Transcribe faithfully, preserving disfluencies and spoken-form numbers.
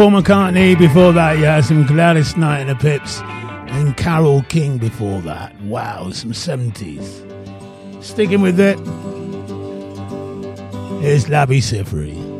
Paul McCartney before that, yeah, some Gladys Knight and the Pips, and Carole King before that. Wow, some seventies. Sticking with it, here's Labi Siffre.